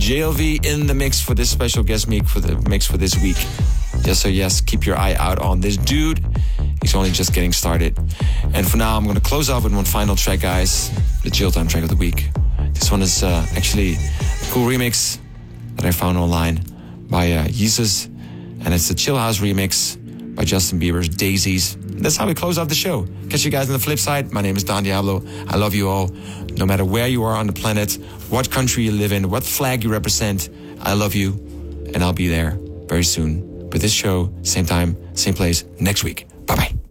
JLV in the mix for this special guest mix for this week. Yes, keep your eye out on this dude. He's only just getting started. And for now, I'm going to close off with one final track, guys. The Chill Time track of the week. This one is actually a cool remix that I found online by Yeezus. And it's the Chill House remix by Justin Bieber's Daisies. That's how we close out the show. Catch you guys on the flip side. My name is Don Diablo. I love you all. No matter where you are on the planet, what country you live in, what flag you represent, I love you. And I'll be there very soon with this show, same time, same place, next week. Bye-bye.